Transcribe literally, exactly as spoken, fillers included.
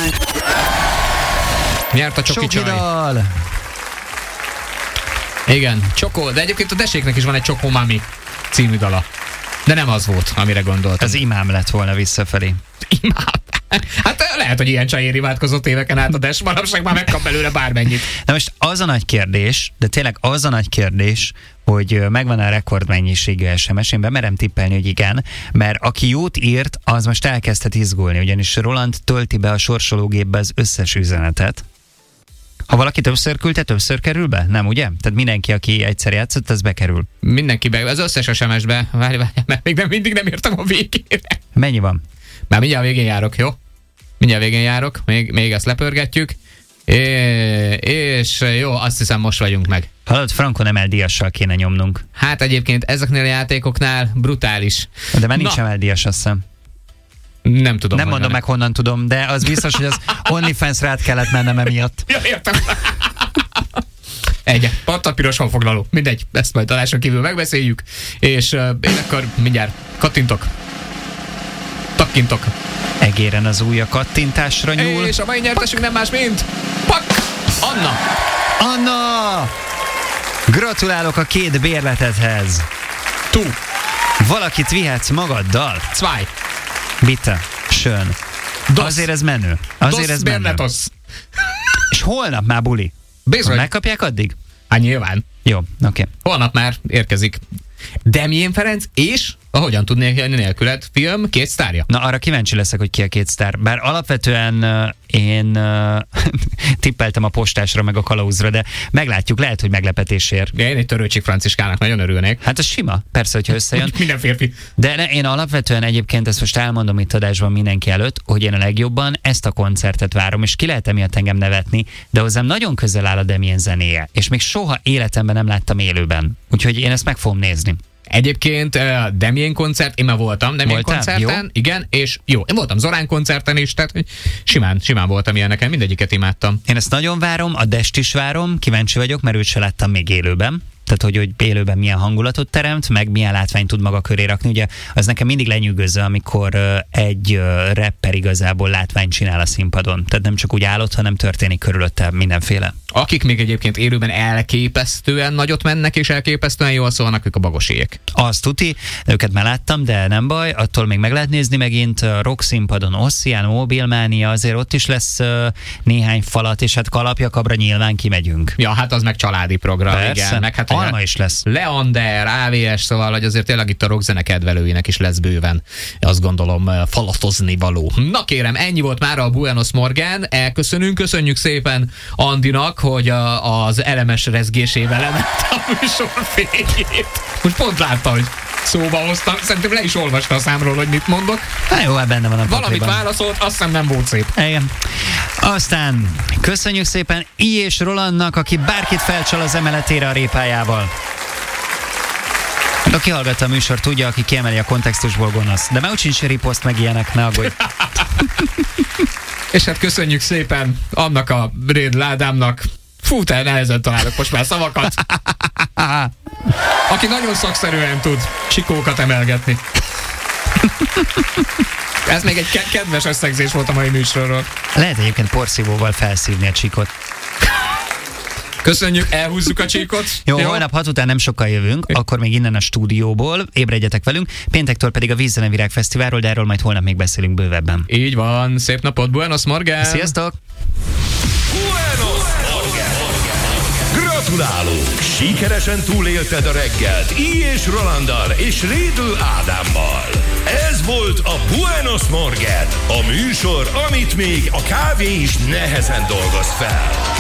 Nyert a Csoki csaj. Csokidal. Igen, Csokó, de egyébként a Deséknek is van egy Csokó Mami című dala. De nem az volt, amire gondoltam. Az imám lett volna visszafelé. Imám. Hát lehet, hogy ilyen csajér imádkozott éveken át a Des, manapság már megkap belőle bármennyit. Na most az a nagy kérdés, de tényleg az a nagy kérdés, hogy megvan a rekordmennyiségű es em es, én bemerem tippelni, hogy igen, mert aki jót írt, az most elkezdhet izgulni, ugyanis Roland tölti be a sorsológépbe az összes üzenetet. Ha valaki többször küldte, többször kerül be? Nem, ugye? Tehát mindenki, aki egyszer játszott, az bekerül. Mindenki be, az összes es em es-be. Várj, várj, mert még nem, mindig nem értem a végére. Mennyi van? Már mindjárt végén járok, jó? Mindjárt végén járok, még, még ezt lepörgetjük. É, és jó, azt hiszem most vagyunk meg. Hallod, Frankon emeldíjassal kéne nyomnunk. Hát egyébként ezeknél a játékoknál brutális. De már nincs emeldíjas, azt hiszem. Nem tudom. Nem mondom meg, honnan tudom, de az biztos, hogy az OnlyFans-re át kellett mennem emiatt. Ja, értem. Egy, pattapiros honfoglaló. Mindegy, ezt majd adáson kívül megbeszéljük. És uh, én akkor mindjárt kattintok. Takkintok. Egéren az új a kattintásra nyúl. És a mai nyertesünk nem más, mint Pak! Anna! Anna! Gratulálok a két bérletedhez. Tu! Valakit vihetsz magaddal. Zwei! Bitte, schön. Dos. Azért ez menő. Azért Dos ez menő. Bernetos. És holnap már buli. Bizony. Megkapják addig? Hát nyilván. Jó, oké. Okay. Holnap már érkezik Demjén Ferenc és a Hogyan tudnék élni nélküled film két sztárja. Na, arra kíváncsi leszek, hogy ki a két sztár. Bár alapvetően uh, én uh, tippeltem a Postásra meg a Kalauzra, de meglátjuk, lehet, hogy meglepetésért. Én egy Törőcsik Franciskának nagyon örülnék. Hát az sima, persze, hogyha összejön. Minden férfi. De ne, én alapvetően egyébként ezt most elmondom itt adásban mindenki előtt, hogy én a legjobban ezt a koncertet várom, és ki lehet emiatt engem nevetni, de hozzám nagyon közel áll a Damien zenéje, és még soha életemben nem láttam élőben. Úgyhogy én ezt meg fogom nézni. Egyébként uh, Demjén koncert, én már voltam Demjén Voltál? koncerten, Jó. Igen, és jó, én voltam Zorán koncerten is, tehát hogy simán, simán voltam ilyeneken, mindegyiket imádtam. Én ezt nagyon várom, a Dest is várom, kíváncsi vagyok, mert őt se láttam még élőben. Tehát, hogy, hogy élőben milyen hangulatot teremt, meg milyen látványt tud maga köré rakni. Ugye az nekem mindig lenyűgöző, amikor uh, egy uh, rapper igazából látványt csinál a színpadon. Tehát nem csak úgy állott, hanem történik körülötte mindenféle. Akik még egyébként élőben elképesztően nagyot mennek, és elképesztően jól szólnak, ők a Bagosiék. Az tuti, őket már láttam, de nem baj, attól még meg lehet nézni megint rock színpadon, Ossian, Mobilmania, azért ott is lesz uh, néhány falat, és hát Kalapjakabra nyilván kimegyünk. Ja, hát az meg családi program, Persze. igen. Meg hát Alma is lesz. Leander, á vé es, szóval, hogy azért tényleg itt a rockzene kedvelőinek is lesz bőven, azt gondolom, falatozni való. Na kérem, ennyi volt már a Buenos Morgen, elköszönünk, köszönjük szépen Andinak, hogy a, az elemes rezgésével emelte a műsor végét. Most pont látta, hogy szóba hoztam, szerintem le is olvasta a számról, hogy mit mondok. Hát jó, hát benne van a Valamit pakliban. válaszolt, azt hiszem nem volt szép. Igen. Aztán köszönjük szépen I. és Rolandnak, aki bárkit felcsal az emeletére a répájával. Aki hallgatta a műsor, tudja, aki kiemeli a kontextusból, gonosz. De már úgy sincs riposzt meg ilyenek, ne aggódj. És hát köszönjük szépen annak a Réd Ládámnak. Fú, te nehezen találok most már szavakat. Aki nagyon szakszerűen tud csikókat emelgetni. Ez még egy ke- kedves összegzés volt a mai műsorról. Lehet egyébként porszívóval felszívni a csíkot. Köszönjük, elhúzzuk a csíkot. Jó, Jó, holnap hat után nem sokkal jövünk, akkor még innen a stúdióból, ébredjetek velünk, péntektől pedig a Vízzenevirág Fesztiválról, de erről majd holnap még beszélünk bővebben. Így van, szép napot, Buenos Morgen! Sziasztok! Buenos Morgen! Gratulálunk! Sikeresen túlélted a reggelt I. és Rolanddal és Rédl Ádámmal. Ez volt a Buenos Morgen, a műsor, amit még a kávé is nehezen dolgoz fel.